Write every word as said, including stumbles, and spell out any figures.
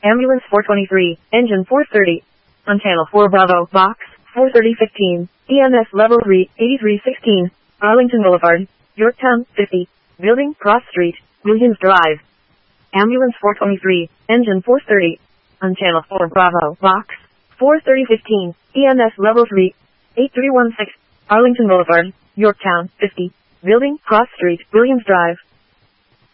Ambulance four twenty-three, engine four thirty. On channel four Bravo, box four thirty fifteen, E M S level three, eighty-three sixteen, Arlington Boulevard, Yorktown, fifty, Building, Cross Street, Williams Drive. Ambulance four twenty-three, engine four thirty. On channel four Bravo, box four thirty fifteen, E M S level three, eighty-three sixteen, Arlington Boulevard, Yorktown, fifty, Building, Cross Street, Williams Drive.